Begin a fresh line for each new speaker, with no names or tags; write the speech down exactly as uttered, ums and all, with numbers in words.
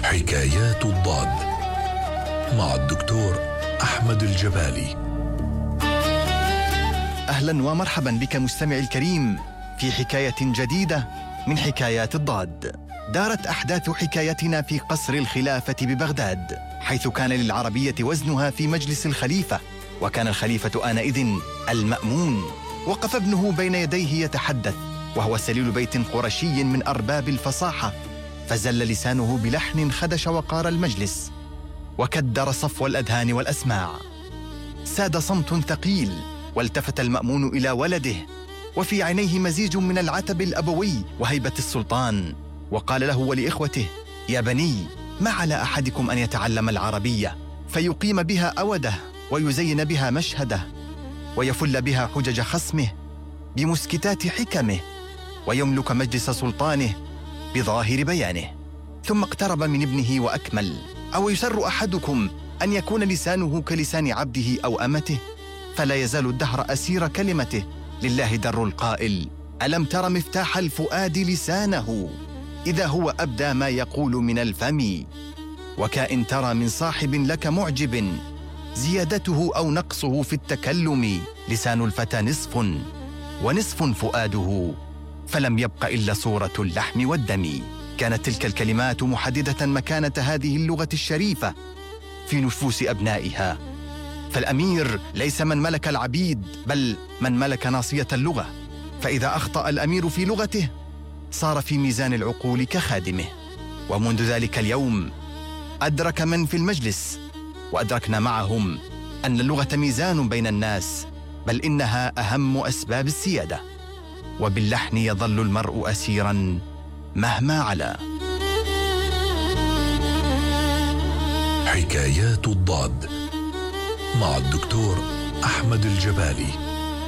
حكايات الضاد مع الدكتور أحمد الجبالي.
أهلا ومرحبا بك مستمعي الكريم في حكاية جديدة من حكايات الضاد. دارت أحداث حكايتنا في قصر الخلافة ببغداد، حيث كان للعربية وزنها في مجلس الخليفة، وكان الخليفة آنئذ المأمون. وقف ابنه بين يديه يتحدث، وهو سليل بيت قرشي من أرباب الفصاحة، فزل لسانه بلحن خدش وقار المجلس وكدر صفو الأذهان والأسماع. ساد صمت ثقيل، والتفت المأمون إلى ولده، وفي عينيه مزيج من العتب الأبوي وهيبة السلطان، وقال له ولإخوته: يا بني، ما على أحدكم أن يتعلم العربية فيقيم بها أوده، ويزين بها مشهده، ويفل بها حجج خصمه بمسكتات حكمه، ويملك مجلس سلطانه بظاهر بيانه. ثم اقترب من ابنه وأكمل: أو يسر أحدكم أن يكون لسانه كلسان عبده أو أمته، فلا يزال الدهر أسير كلمته. لله در القائل: ألم تر مفتاح الفؤاد لسانه، إذا هو أبدى ما يقول من الفم. وكائن ترى من صاحب لك معجب، زيادته أو نقصه في التكلم. لسان الفتى نصف ونصف فؤاده، فلم يبق إلا صورة اللحم والدم. كانت تلك الكلمات محددة مكانة هذه اللغة الشريفة في نفوس أبنائها. فالأمير ليس من ملك العبيد، بل من ملك ناصية اللغة، فإذا أخطأ الأمير في لغته صار في ميزان العقول كخادمه. ومنذ ذلك اليوم أدرك من في المجلس، وأدركنا معهم، أن اللغة ميزان بين الناس، بل إنها أهم أسباب السيادة. وباللحن يظل المرء أسيراً مهما علا.
حكايات الضاد مع الدكتور أحمد الجبالي.